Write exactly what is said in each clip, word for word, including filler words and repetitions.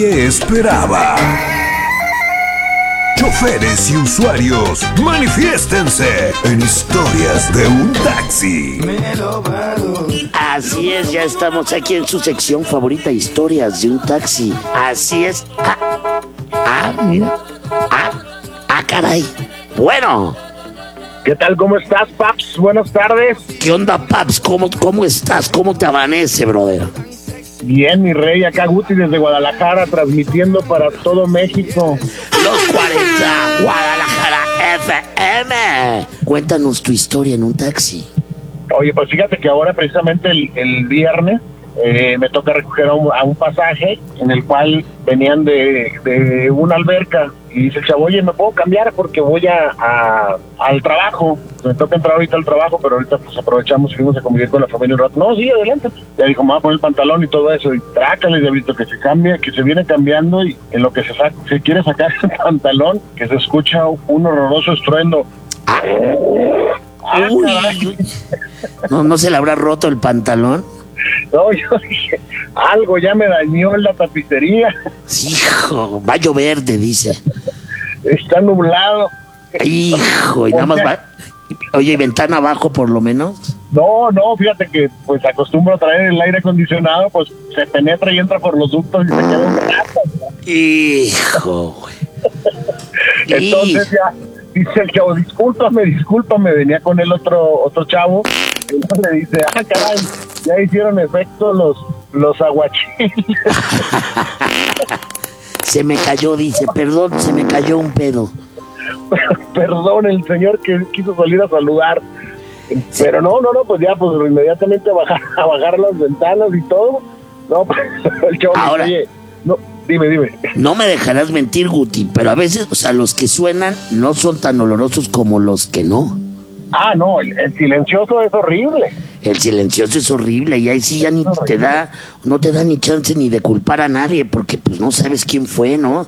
¿Qué esperaba? Choferes y usuarios, manifiéstense en Historias de un Taxi. Así es, ya estamos aquí en su sección favorita, Historias de un Taxi. Así es. Ah, ah, mira. Ah, ah, caray. Bueno. ¿Qué tal? ¿Cómo estás, Paps? Buenas tardes. ¿Qué onda, Paps? ¿Cómo, cómo estás? ¿Cómo te amanece, brother? Bien, mi rey, acá Guti desde Guadalajara, transmitiendo para todo México. Los cuarenta, Guadalajara F M. Cuéntanos tu historia en un taxi. Oye, pues fíjate que ahora precisamente el, el viernes eh, me toca recoger a un, a un pasaje en el cual venían de, de una alberca. Y dice el chavo, oye, ¿me puedo cambiar? Porque voy a, a al trabajo. Me toca entrar ahorita al trabajo, pero ahorita pues aprovechamos y fuimos a convivir con la familia un rato. No, sí, adelante. Ya dijo, me voy a poner el pantalón y todo eso. Y trácale, diablito, que se cambia, que se viene cambiando. Y en lo que se, saca, se quiere sacar el pantalón, que se escucha un horroroso estruendo. Ah. Ah, uy, no, ¿no se le habrá roto el pantalón? No, yo dije, algo ya me dañó en la tapicería. Hijo, va a llover, te dice. Está nublado. Hijo, y nada más va. Oye, ¿y ventana abajo por lo menos? No, no, fíjate que pues acostumbro a traer el aire acondicionado, pues se penetra y entra por los ductos y se queda un rato. Hijo, güey. Entonces ya dice el chavo, discúlpame, discúlpame, venía con el otro otro chavo. Entonces le dice, ah, caray, ya hicieron efecto los, los aguachiles. Se me cayó, dice, perdón, se me cayó un pedo. Perdón, el señor que quiso salir a saludar. Pero no, no, no, pues ya, pues inmediatamente a bajar, a bajar las ventanas y todo. No, pues el chavo ahora, dice, oye, no, dime, dime. No me dejarás mentir, Guti, pero a veces, o sea, los que suenan no son tan olorosos como los que no. Ah, no, el, el silencioso es horrible. El silencioso es horrible y ahí sí ya ni te da, no te da ni chance ni de culpar a nadie porque pues no sabes quién fue, ¿no?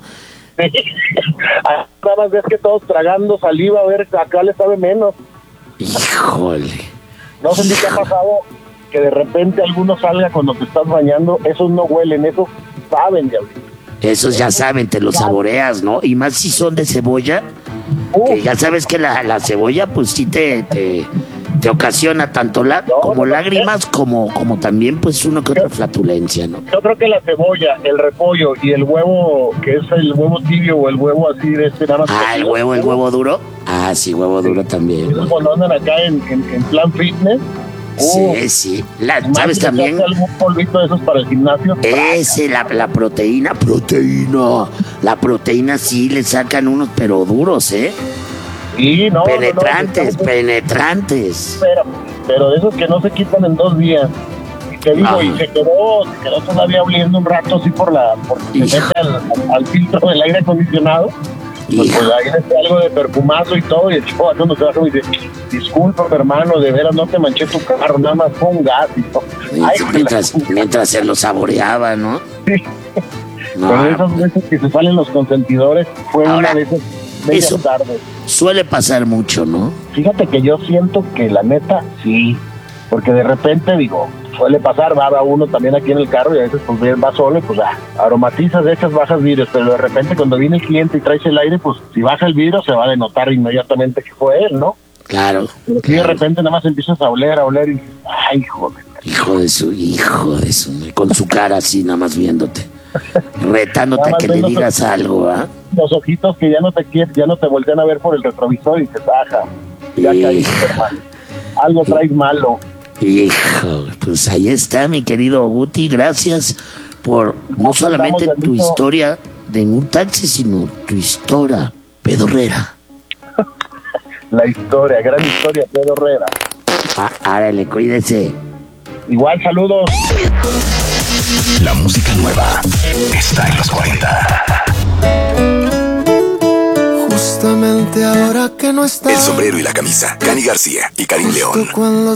Nada más ves que todos tragando saliva, a ver, acá le sabe menos. Híjole. No sé si te ha pasado que de repente alguno salga cuando te estás bañando, esos no huelen, esos saben, diablito. Esos ya saben, te los saboreas, ¿no? Y más si son de cebolla, uh. que ya sabes que la, la cebolla pues sí te, te, te ocasiona tanto la, no, como no, lágrimas, como, como también pues uno que otra flatulencia, ¿no? Yo creo que la cebolla, el repollo y el huevo, que es el huevo tibio o el huevo así de este nada más. Ah, el huevo, el huevo duro. Ah, sí, huevo sí. duro también. ¿No? Cuando andan acá en, en, en plan fitness. Uh, sí, sí. La, ¿Sabes también? ¿Algún polvito de esos para el gimnasio? Ese, la, la proteína, proteína. La proteína sí le sacan unos, pero duros, ¿eh? Sí, no. Penetrantes, no, no, penetrantes. Pero, pero de esos que no se quitan en dos días. Y te digo, ah. y se quedó, se quedó todavía oliendo un rato así por la, porque se mete al, al filtro del aire acondicionado. Pues, pues ahí está algo de perfumazo y todo, y el chico cuando se baja y dice, disculpa hermano, de veras no te manché tu carro, nada más fue un gas y todo. Ay, mientras, mientras se lo saboreaba, ¿no? Sí. No. Pero esas veces que se salen los consentidores fue ahora, una de esas bellas tardes. Suele pasar mucho, ¿no? Fíjate que yo siento que la neta, sí, porque de repente digo, suele pasar, va, va uno también aquí en el carro y a veces pues va solo y pues ah, aromatizas, echas, bajas vidrios, pero de repente cuando viene el cliente y traes el aire, pues si baja el vidrio se va a denotar inmediatamente que fue él, ¿no? Claro. Pero si claro. de repente nada más empiezas a oler, a oler y ay, joder. Hijo de su, hijo de su, con su cara así nada más viéndote, retándote a que le digas los, algo, ¿ah? ¿eh? Los ojitos que ya no te quieren, ya no te voltean a ver por el retrovisor y te baja. Ya caíste, algo traes malo. Hijo, pues ahí está, mi querido Guti, gracias por no solamente tu historia de un taxi, sino tu historia pedorrera. La historia, gran historia pedorrera. Ah, árale, cuídese. Igual, saludos. La música nueva está en los cuarenta. Justamente ahora que no está. El sombrero y la camisa, Cani García y Karim León.